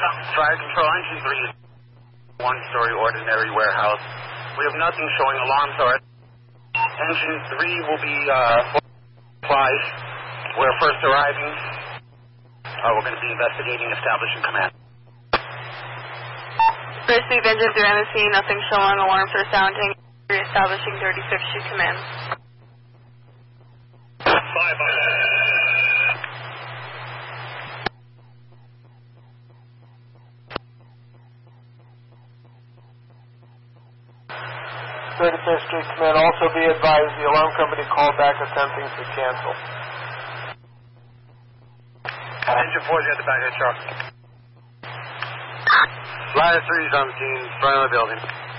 Fire control, engine 3 is one-story ordinary warehouse. We have nothing showing alarms or engine 3 will be supplies. We're first arriving. We're going to be investigating, establishing command. First Leave engine 3 on the scene, nothing showing, alarms are sounding. Reestablishing 35th Street command. 5 35th Street Command, also be advised the alarm company called back attempting to cancel. Engine 4's at the back of the truck. Flyer 3's on the scene, front of the building.